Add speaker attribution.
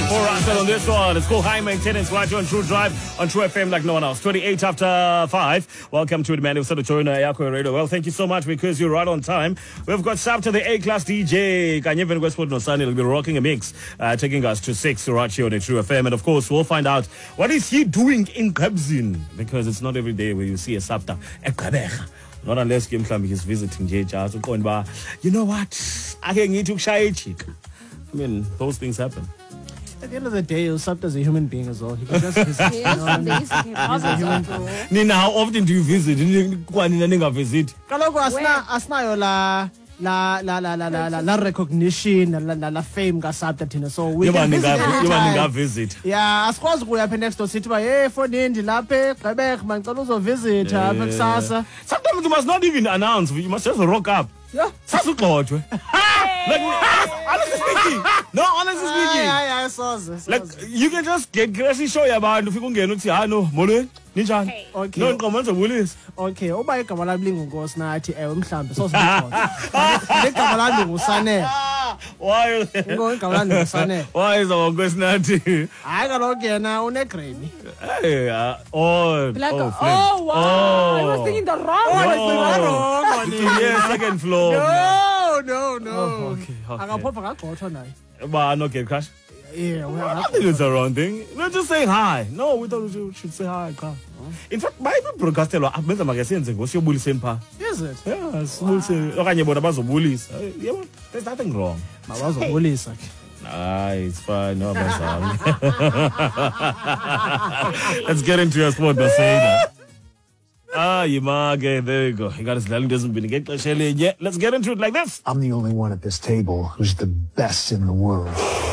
Speaker 1: For us on this one, it's called High Maintenance right here on True Drive on True FM like no one else. 28 after 5. Welcome to the man who started joining Yako Radio. Well, thank you so much because you're right on time. We've got Sabta, the A-class DJ. Kanyeven Westwood Nosani will be rocking a mix, taking us to 6 right here on the True FM. And of course, we'll find out what is he doing in Kabzin, because it's not every day where you see a Sabta. Not unless he's visiting JJ. You know what? I can get to shy chick. I mean, those things happen.
Speaker 2: At the end of the day, Usapta is a human being as well. He can just visit.
Speaker 3: He is basically a human being.
Speaker 1: Nina, how often do you visit? Visit?
Speaker 2: Kaloku asnayo la recognition, la fame kaSapta thina. So we can
Speaker 1: visit.
Speaker 2: Yeah, asikwazi ukuya apha next door sithi ba hey fonini lapha eGqeberha mandicela uzovisit apha kusasa.
Speaker 1: Sometimes you must not even announce. You must just rock up.
Speaker 2: Yeah.
Speaker 1: Sasugxothwe. Like, honestly speaking. No, honestly speaking.
Speaker 2: Yeah,
Speaker 1: like, you can just get crazy show yabantu ufika ungena uthi ha no molweni ninjani.
Speaker 2: Okay.
Speaker 1: No nqomo nizobulisa.
Speaker 2: Okay, uba igama lami lingunkosi nathi mhlambe sozibikho. Igama lami nguSanele.
Speaker 1: Why?
Speaker 2: Igama lami nguSanele.
Speaker 1: Why is our nkosi nathi?
Speaker 2: Hayi kaloku yena uneGrammy.
Speaker 1: Hey,
Speaker 3: Like, oh wow. I was thinking the wrong one.
Speaker 1: Yeah, second floor.
Speaker 2: No.
Speaker 1: Oh, okay.
Speaker 2: Akaphopha ngagxothwa naye.
Speaker 1: But no get crash.
Speaker 2: Yeah,
Speaker 1: I think it's the wrong thing. We're just saying hi. No, we thought we should say hi. In fact, my broadcaster abenza magasenze ngosiyobulisa pha.
Speaker 2: Is it?
Speaker 1: Yeah, sibulise okanye bona bazobulisa. Yebo, there's nothing wrong.
Speaker 2: Mabazobulisa ke.
Speaker 1: It's fine. No, let's get into your sport, Basena. Yimage, there you go. You got his learning doesn't be let's get into it like this.
Speaker 4: I'm the only one at this table who's the best in the world.